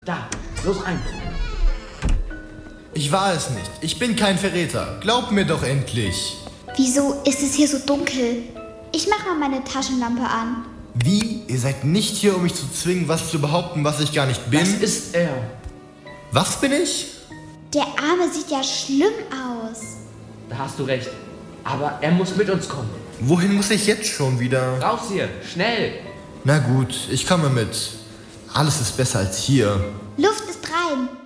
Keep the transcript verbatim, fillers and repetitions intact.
Da, los rein. Ich war es nicht. Ich bin kein Verräter. Glaub mir doch endlich. Wieso ist es hier so dunkel? Ich mach mal meine Taschenlampe an. Wie? Ihr seid nicht hier, um mich zu zwingen, was zu behaupten, was ich gar nicht bin? Das ist er. Was bin ich? Der Arme sieht ja schlimm aus. Da hast du recht. Aber er muss mit uns kommen. Wohin muss ich jetzt schon wieder? Raus hier, schnell. Na gut, ich komme mit. Alles ist besser als hier. Luft ist rein.